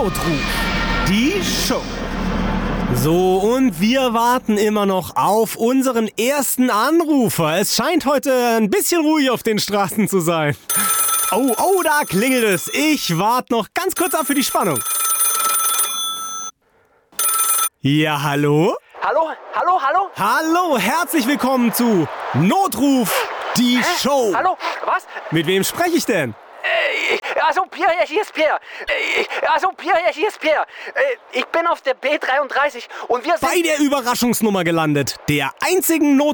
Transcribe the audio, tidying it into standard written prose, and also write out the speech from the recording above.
Notruf, die Show. So, und wir warten immer noch auf unseren ersten Anrufer. Es scheint heute ein bisschen ruhig auf den Straßen zu sein. Oh, da klingelt es. Ich warte noch ganz kurz ab für die Spannung. Ja, hallo? Hallo? Hallo, herzlich willkommen zu Notruf, die Show. Hallo? Was? Mit wem spreche ich denn? Pierre, hier ist Pierre. Ich bin auf der B33 und wir sind... Bei der Überraschungsnummer gelandet, der einzigen